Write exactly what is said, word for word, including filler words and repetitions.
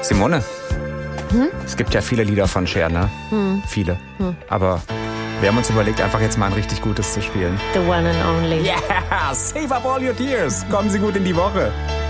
Simone, Hm? es gibt ja viele Lieder von Cher, ne? Hm. Viele. Hm. Aber wir haben uns überlegt, einfach jetzt mal ein richtig gutes zu spielen. The one and only. Yeah! Save up all your tears! Kommen Sie gut in die Woche.